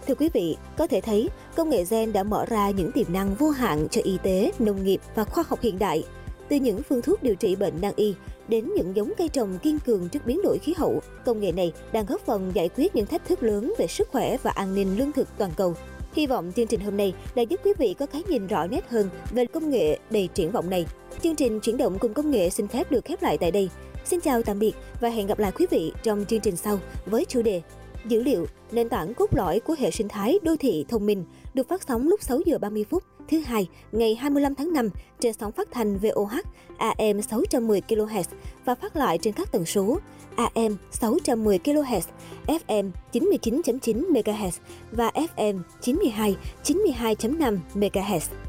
Thưa quý vị, có thể thấy công nghệ gen đã mở ra những tiềm năng vô hạn cho y tế, nông nghiệp và khoa học hiện đại. Từ những phương thuốc điều trị bệnh nan y đến những giống cây trồng kiên cường trước biến đổi khí hậu, công nghệ này đang góp phần giải quyết những thách thức lớn về sức khỏe và an ninh lương thực toàn cầu. Hy vọng chương trình hôm nay đã giúp quý vị có cái nhìn rõ nét hơn về công nghệ đầy triển vọng này. Chương trình Chuyển động cùng công nghệ xin phép được khép lại tại đây. Xin chào tạm biệt và hẹn gặp lại quý vị trong chương trình sau với chủ đề Dữ liệu, nền tảng cốt lõi của hệ sinh thái đô thị thông minh, được phát sóng lúc 6 giờ 30 phút thứ hai ngày 25 tháng 5 trên sóng phát thanh VOH AM 610 kHz và phát lại trên các tần số AM 610 kHz, FM 99.9 MHz và FM 92.5 MHz.